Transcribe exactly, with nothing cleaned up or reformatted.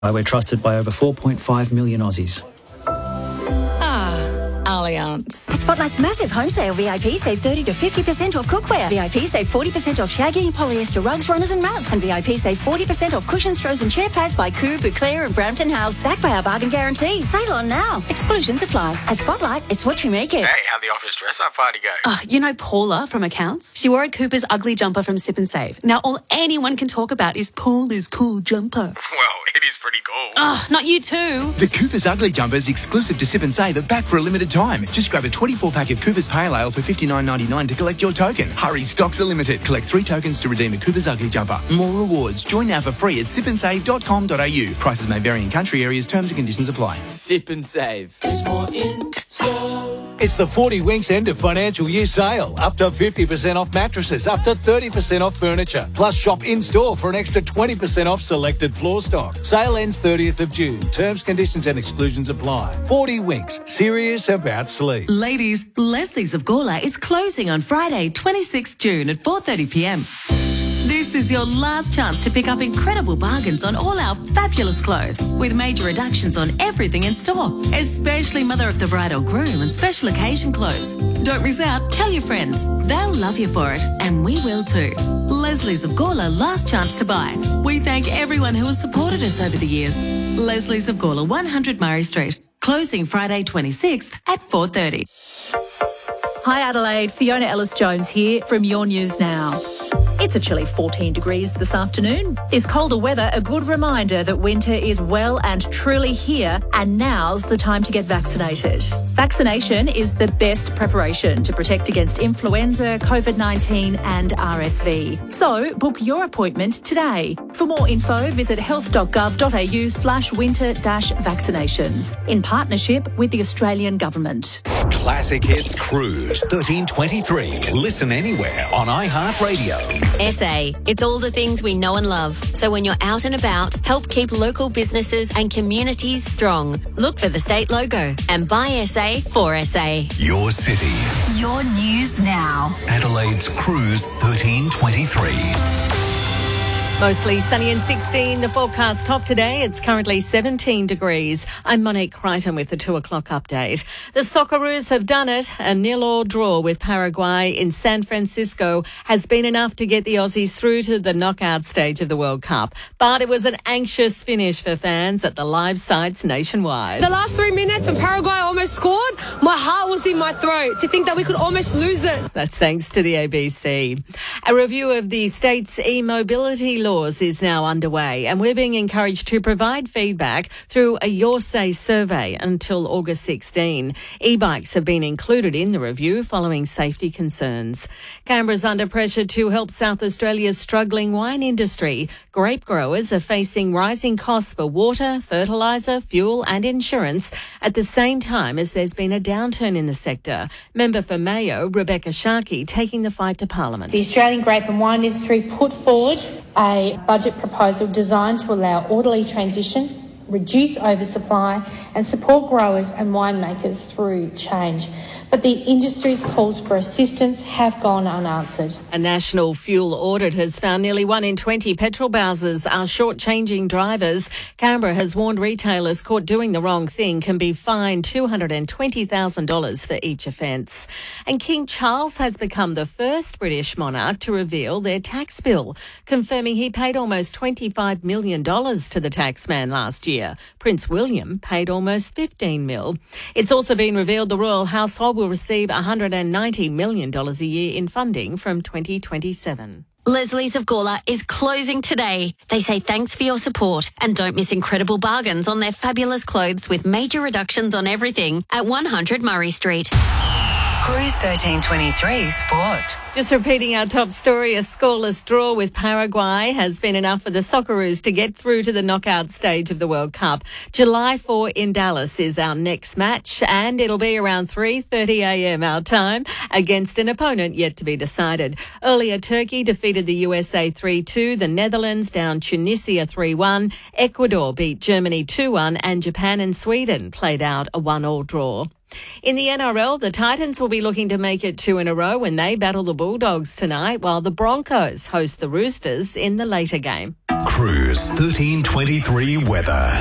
We're trusted by over four point five million Aussies. Allianz. At Spotlight's massive home sale, V I P save thirty to fifty percent off cookware. V I P save forty percent off shaggy, polyester rugs, runners and mats. And V I P save forty percent off cushions, throws and chair pads by Coo, Bouclair and Brampton House. Backed by our bargain guarantee. Sale on now. Exclusions apply. At Spotlight, it's what you make it. Hey, how'd the office dress-up party go? Oh, you know Paula from accounts? She wore a Cooper's ugly jumper from Sip and Save. Now all anyone can talk about is Paula's cool jumper. Well, it is pretty cool. Oh, not you too. The Cooper's Ugly Jumper is exclusive to Sip and Save are back for a limited time. Just grab a twenty-four pack of Cooper's Pale Ale for fifty-nine ninety-nine to collect your token. Hurry, stocks are limited. Collect three tokens to redeem a Cooper's Ugly Jumper. More rewards. Join now for free at sip and save dot com dot a u. Prices may vary in country areas. Terms and conditions apply. Sip and Save. It's more in store. It's the forty Winks end of financial year sale. Up to fifty percent off mattresses, up to thirty percent off furniture. Plus shop in-store for an extra twenty percent off selected floor stock. Sale ends thirtieth of June. Terms, conditions and exclusions apply. forty Winks. Serious about sleep. Ladies, Leslie's of Gawler is closing on Friday, twenty-sixth of June at four thirty p m. This is your last chance to pick up incredible bargains on all our fabulous clothes with major reductions on everything in store, especially mother of the bride or groom and special occasion clothes. Don't miss out. Tell your friends. They'll love you for it, and we will too. Leslie's of Gawler, last chance to buy. We thank everyone who has supported us over the years. Leslie's of Gawler, one hundred Murray Street. Closing Friday twenty-sixth at four thirty. Hi Adelaide, Fiona Ellis-Jones here from Your News Now. It's a chilly fourteen degrees this afternoon. Is colder weather a good reminder that winter is well and truly here, and now's the time to get vaccinated? Vaccination is the best preparation to protect against influenza, COVID nineteen and R S V. So book your appointment today. For more info, visit health dot gov dot a u slash winter dash vaccinations in partnership with the Australian Government. Classic Hits Cruise thirteen twenty-three. Listen anywhere on iHeartRadio. S A. It's all the things we know and love. So when you're out and about, help keep local businesses and communities strong. Look for the state logo and buy S A for S A. Your city. Your News Now. Adelaide's Cruise thirteen twenty-three. Mostly sunny and sixteen. The forecast top today. It's currently seventeen degrees. I'm Monique Crichton with the two o'clock update. The Socceroos have done it. A nil-all draw with Paraguay in San Francisco has been enough to get the Aussies through to the knockout stage of the World Cup. But it was an anxious finish for fans at the live sites nationwide. The last three minutes when Paraguay almost scored, my heart was in my throat to think that we could almost lose it. That's thanks to the A B C. A review of the state's e-mobility law is now underway, and we're being encouraged to provide feedback through a Your Say survey until August sixteenth. E-bikes have been included in the review following safety concerns. Canberra's under pressure to help South Australia's struggling wine industry. Grape growers are facing rising costs for water, fertiliser, fuel and insurance at the same time as there's been a downturn in the sector. Member for Mayo, Rebecca Sharkey, taking the fight to Parliament. The Australian grape and wine industry put forward a budget proposal designed to allow orderly transition, reduce oversupply and support growers and winemakers through change. But the industry's calls for assistance have gone unanswered. A national fuel audit has found nearly one in twenty petrol bowsers are shortchanging drivers. Canberra has warned retailers caught doing the wrong thing can be fined two hundred twenty thousand dollars for each offence. And King Charles has become the first British monarch to reveal their tax bill, confirming he paid almost twenty-five million dollars to the taxman last year. Prince William paid almost fifteen mil. It's also been revealed the royal household will receive one hundred ninety million dollars a year in funding from twenty twenty-seven. Leslie's of Gawler is closing today. They say thanks for your support and don't miss incredible bargains on their fabulous clothes with major reductions on everything at one hundred Murray Street. Cruise thirteen twenty-three Sport. Just repeating our top story, a scoreless draw with Paraguay has been enough for the Socceroos to get through to the knockout stage of the World Cup. July fourth in Dallas is our next match, and it'll be around three thirty a m our time against an opponent yet to be decided. Earlier, Turkey defeated the U S A three two, the Netherlands down Tunisia three one, Ecuador beat Germany two one, and Japan and Sweden played out a one all draw. In the N R L, the Titans will be looking to make it two in a row when they battle the Bulldogs tonight, while the Broncos host the Roosters in the later game. Cruise thirteen twenty-three weather.